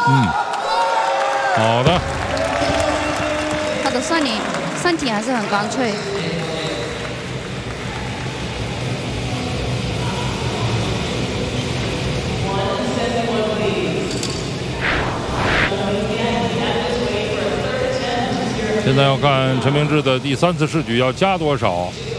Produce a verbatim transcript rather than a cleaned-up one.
嗯，好的。 他的身体身体还是很干脆。 现在要看陈明志的第三次试举要加多少。